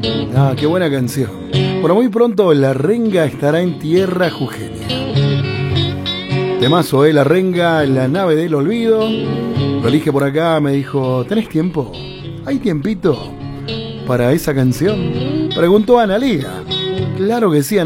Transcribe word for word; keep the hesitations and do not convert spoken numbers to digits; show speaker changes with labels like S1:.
S1: Ah, qué buena canción. Bueno, muy pronto La Renga estará en tierra jujeña. Temazo, eh, La Renga, La Nave del Olvido. Lo elige por acá, me dijo, ¿tenés tiempo? ¿Hay tiempito para esa canción? Preguntó Analía. Claro que sí,